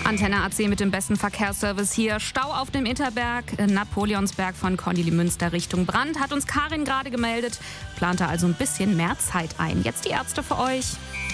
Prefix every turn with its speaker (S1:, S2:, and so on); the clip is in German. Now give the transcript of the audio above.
S1: Antenne AC mit dem besten Verkehrsservice hier. Stau auf dem Interberg, Napoleonsberg von Kornelimünster Richtung Brand. Hat uns Karin gerade gemeldet. Plante also ein bisschen mehr Zeit ein. Jetzt die Ärzte für euch.